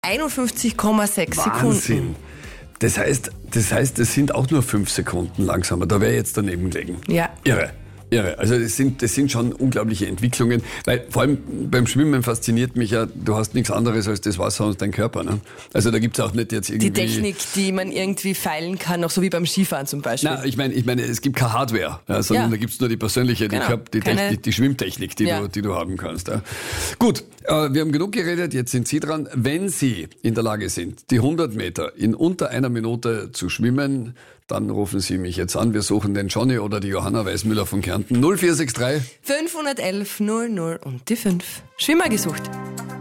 51,6 Sekunden. Wahnsinn. Das heißt, das sind auch nur 5 Sekunden langsamer. Da wäre ich jetzt daneben gelegen. Ja. Irre. Also das sind schon unglaubliche Entwicklungen, weil vor allem beim Schwimmen fasziniert mich ja, du hast nichts anderes als das Wasser und dein Körper. Ne? Also da gibt's auch nicht jetzt irgendwie... Die Technik, die man irgendwie feilen kann, auch so wie beim Skifahren zum Beispiel. Na, ich meine, es gibt keine Hardware, sondern da gibt's nur die persönliche, die Schwimmtechnik, die du haben kannst. Ja. Gut, wir haben genug geredet, jetzt sind Sie dran. Wenn Sie in der Lage sind, die 100 Meter in unter einer Minute zu schwimmen, dann rufen Sie mich jetzt an. Wir suchen den Johnny oder die Johanna Weißmüller von Kärnten. 0463 511 00 und die 5. Schwimmer gesucht.